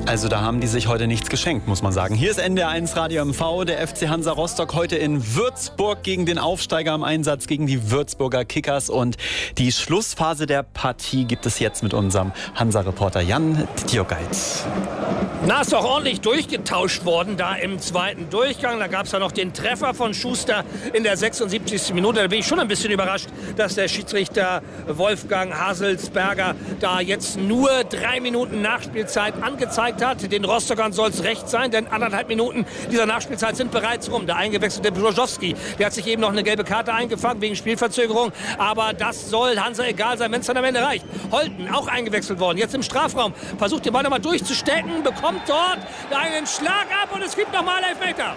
Also da haben die sich heute nichts geschenkt, muss man sagen. Hier ist NDR1 Radio MV, der FC Hansa Rostock heute in Würzburg gegen den Aufsteiger im Einsatz, gegen die Würzburger Kickers. Und die Schlussphase der Partie gibt es jetzt mit unserem Hansa-Reporter Jan Djurgeit. Na, ist doch ordentlich durchgetauscht worden da im zweiten Durchgang. Da gab es ja noch den Treffer von Schuster in der 76. Minute. Da bin ich schon ein bisschen überrascht, dass der Schiedsrichter Wolfgang Haselsberger da jetzt nur 3 Minuten Nachspielzeit angezeigt hat. Den Rostockern soll es recht sein, denn 1,5 Minuten dieser Nachspielzeit sind bereits rum. Der eingewechselte Brzoskowski, der hat sich eben noch eine gelbe Karte eingefangen wegen Spielverzögerung. Aber das soll Hansa egal sein, wenn es dann am Ende reicht. Holten, auch eingewechselt worden, jetzt im Strafraum. Versucht den Ball nochmal durchzustecken, bekommt dort einen Schlag ab und es gibt nochmal Elfmeter.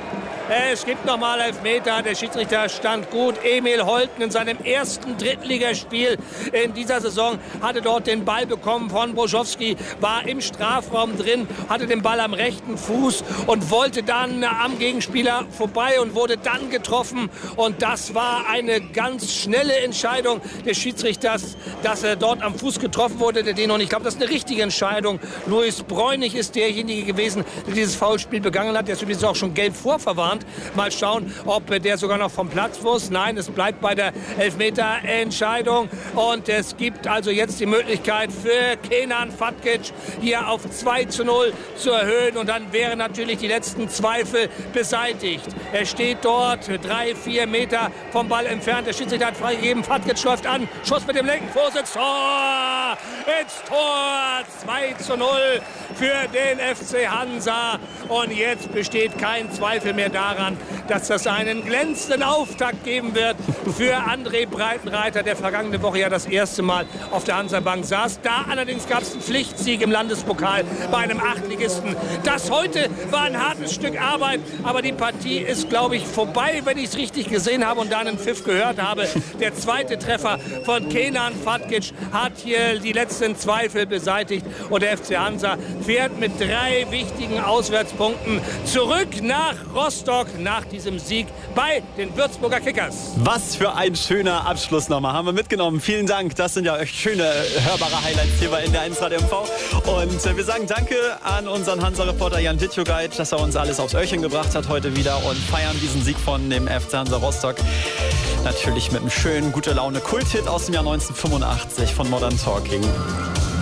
Es gibt nochmal Elfmeter. Der Schiedsrichter stand gut. Emil Holten in seinem ersten Drittligaspiel in dieser Saison hatte dort den Ball bekommen von Brzoskowski, war im Strafraum drin, hatte den Ball am rechten Fuß und wollte dann am Gegenspieler vorbei und wurde dann getroffen. Und das war eine ganz schnelle Entscheidung des Schiedsrichters, dass er dort am Fuß getroffen wurde. Und ich glaube, das ist eine richtige Entscheidung. Luis Bräunig ist derjenige gewesen, der dieses Foulspiel begangen hat. Der ist übrigens auch schon gelb vorverwarnt. Mal schauen, ob der sogar noch vom Platz muss. Nein, es bleibt bei der Elfmeter-Entscheidung. Und es gibt also jetzt die Möglichkeit für Kenan Fatkic hier auf 2:0 zu erhöhen. Und dann wären natürlich die letzten Zweifel beseitigt. Er steht dort 3-4 Meter vom Ball entfernt. Der Schiedsrichter hat freigegeben. Fatkic läuft an. Schuss mit dem linken Vorsitz. Tor! Ins Tor! 2:0 für den FC Hansa. Und jetzt besteht kein Zweifel mehr daran, dass das einen glänzenden Auftakt geben wird für André Breitenreiter, der vergangene Woche ja das erste Mal auf der Hansa-Bank saß. Da allerdings gab es einen Pflichtsieg im Landespokal bei einem Achtligisten. Das heute war ein hartes Stück Arbeit, aber die Partie ist, glaube ich, vorbei, wenn ich es richtig gesehen habe und da einen Pfiff gehört habe. Der zweite Treffer von Kenan Fatkic hat hier die letzten Zweifel beseitigt und der FC Hansa fährt mit 3 wichtigen Auswärtspunkten zurück nach Rostock nach diesem Sieg bei den Würzburger Kickers. Was für ein schöner Abschluss nochmal. Haben wir mitgenommen. Vielen Dank. Das sind ja echt schöne, hörbare Highlights hier bei NDR1 Radio MV. Und wir sagen Danke an unseren Hansa-Reporter Jan Djurgeit, dass er uns alles aufs Öhrchen gebracht hat heute wieder und feiern diesen Sieg von dem FC Hansa Rostock. Natürlich mit einem schönen, gute Laune Kulthit aus dem Jahr 1985 von Modern Talking.